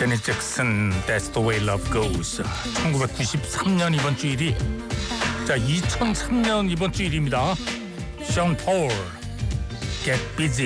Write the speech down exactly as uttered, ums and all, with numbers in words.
제닛 잭슨 That's the way love goes. 천구백구십삼 년 이번 주 일 위. 자, 이천삼 년 이번 주 일 위입니다. 션 폴 Get busy.